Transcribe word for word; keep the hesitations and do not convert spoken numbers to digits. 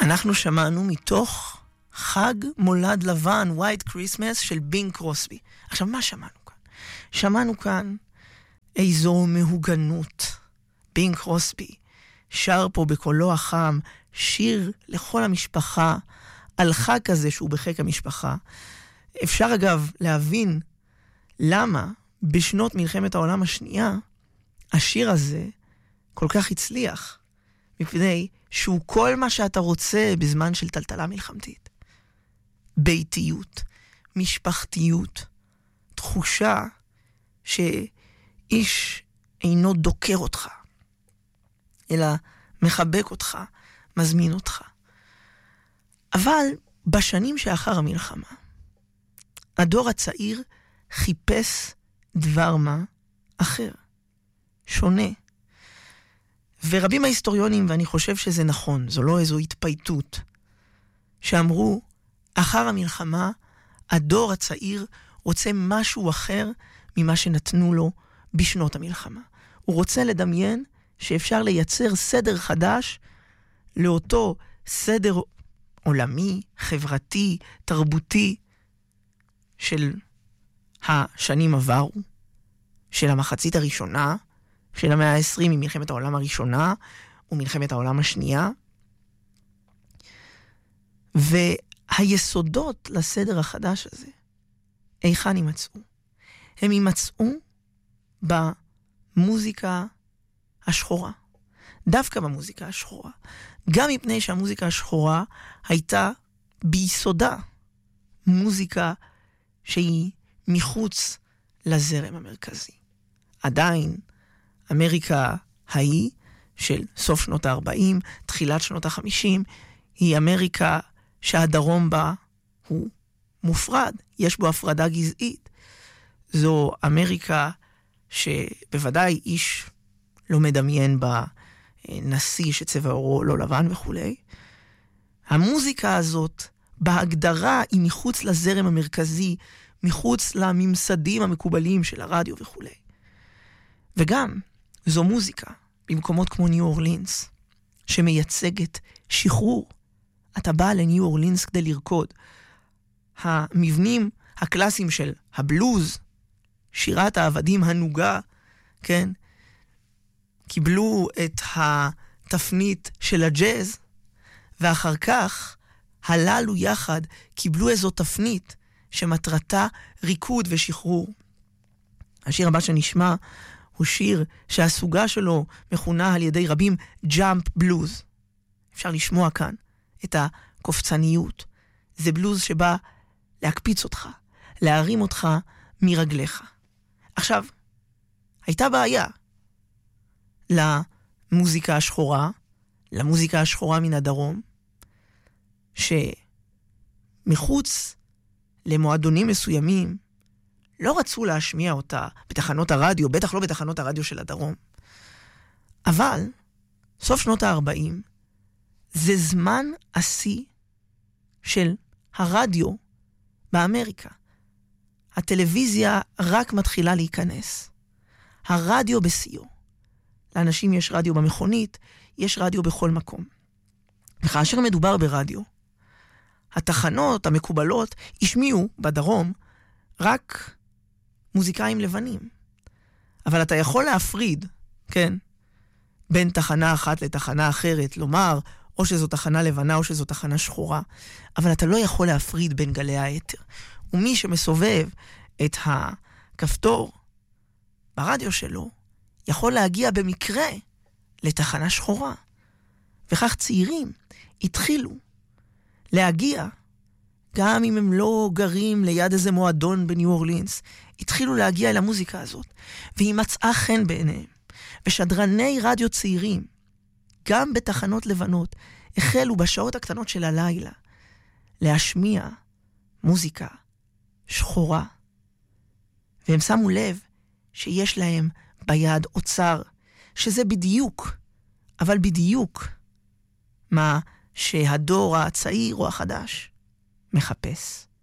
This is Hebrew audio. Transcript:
אנחנו שמענו מתוך חג מולד לבן, White Christmas של בינג קרוסבי. עכשיו, מה שמענו כאן? שמענו כאן איזו מהוגנות. בינג קרוסבי שר פה בקולו החם שיר לכל המשפחה, על חג כזה שהוא בחיק המשפחה. אפשר אגב להבין למה בשנות מלחמת העולם השנייה השיר הזה כל כך הצליח, מפני שהוא כל מה שאתה רוצה בזמן של טלטלה מלחמתית. ביתיות, משפחתיות, תחושה שאיש אינו דוקר אותך, אלא מחבק אותך, מזמין אותך. אבל בשנים שאחר המלחמה, הדור הצעיר חיפש דבר מה אחר, שונה. ורבים ההיסטוריונים, ואני חושב שזה נכון, זו לא איזו התפייטות, שאמרו, אחר המלחמה, הדור הצעיר רוצה משהו אחר ממה שנתנו לו בשנות המלחמה. הוא רוצה לדמיין שאפשר לייצר סדר חדש לאותו סדר עולמי, חברתי, תרבותי של השנים עברו, של המחצית הראשונה, של המאה ה-עשרים ממלחמת העולם הראשונה ומלחמת העולם השנייה. והיסודות לסדר החדש הזה, איכן יימצאו? הם יימצאו במוזיקה השחורה. דווקא במוזיקה השחורה. גם מפני שהמוזיקה השחורה הייתה ביסודה מוזיקה שהיא מחוץ לזרם המרכזי. עדיין אמריקה ההיא של סוף שנות ה-ארבעים, תחילת שנות ה-חמישים, היא אמריקה שהדרום בה הוא מופרד, יש בו הפרדה גזעית. זו אמריקה שבוודאי איש לא מדמיין בה נשיא שצבע עורו לא לבן וכו'. המוזיקה הזאת בהגדרה היא מחוץ לזרם המרכזי, מחוץ לממסדים המקובלים של הרדיו וכו'. וגם זו מוזיקה במקומות כמו ניו אורלינס, שמייצגת שחרור. אתה בא לניו אורלינס כדי לרקוד. המבנים הקלאסיים של הבלוז, שירת העבדים הנוגה, כן, קיבלו את התפנית של הג'אז, ואחר כך הללו יחד קיבלו איזו תפנית שמטרתה ריקוד ושחרור. השיר הבא שנשמע הוא שיר שהסוגה שלו מכונה על ידי רבים ג'אמפ בלוז. אפשר לשמוע כאן את הקופצניות. זה בלוז שבא להקפיץ אותך, להרים אותך מרגליך. עכשיו, הייתה בעיה למוזיקה השחורה, למוזיקה השחורה מן הדרום, שמחוץ למועדונים מסוימים לא רצו להשמיע אותה בתחנות הרדיו, בטח לא בתחנות הרדיו של הדרום. אבל סוף שנות ה-ארבעים זה זמן השיא של הרדיו באמריקה. הטלוויזיה רק מתחילה להיכנס. הרדיו בשיאו. לאנשים יש רדיו במכונית, יש רדיו בכל מקום. וכאשר מדובר ברדיו, התחנות המקובלות השמיעו בדרום רק מוזיקאים לבנים. אבל אתה יכול להפריד, כן, בין תחנה אחת לתחנה אחרת, לומר, או שזו תחנה לבנה או שזו תחנה שחורה, אבל אתה לא יכול להפריד בין גלי היתר. ומי שמסובב את הכפתור ברדיו שלו, יכול להגיע במקרה לתחנה שחורה. וכך צעירים התחילו להגיע, גם אם הם לא גרים ליד איזה מועדון בניו אורלינס, התחילו להגיע אל המוזיקה הזאת, והיא מצאה חן בעיניהם. ושדרני רדיו צעירים, גם בתחנות לבנות, החלו בשעות הקטנות של הלילה להשמיע מוזיקה שחורה. והם שמו לב שיש להם ביד אוצר, שזה בדיוק, אבל בדיוק, מה שהדור הצעיר או החדש מחפש.